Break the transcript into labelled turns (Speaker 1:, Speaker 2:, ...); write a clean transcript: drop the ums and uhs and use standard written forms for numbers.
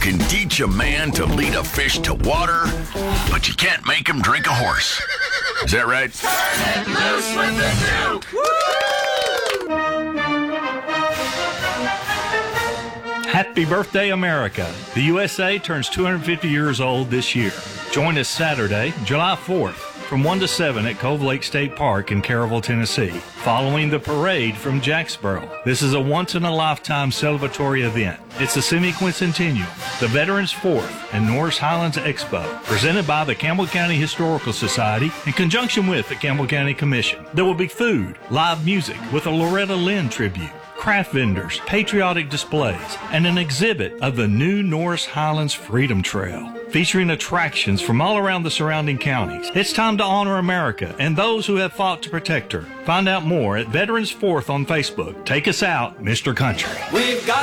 Speaker 1: can teach a man to lead a fish to water, but you can't make him drink a horse. Is that right?
Speaker 2: Turn it loose with the Duke!
Speaker 3: Happy birthday, America. The USA turns 250 years old this year. Join us Saturday, July 4th, from 1 to 7 at Cove Lake State Park in Caryville, Tennessee, following the parade from Jacksboro. This is a once-in-a-lifetime celebratory event. It's the semi-quincentennial, the Veterans 4th and Norris Highlands Expo, presented by the Campbell County Historical Society in conjunction with the Campbell County Commission. There will be food, live music with a Loretta Lynn tribute, craft vendors, patriotic displays, and an exhibit of the new Norris Highlands Freedom Trail, featuring attractions from all around the surrounding counties. It's time to honor America and those who have fought to protect her. Find out more at Veterans 4th on Facebook. Take us out, Mr. Country.
Speaker 2: We've got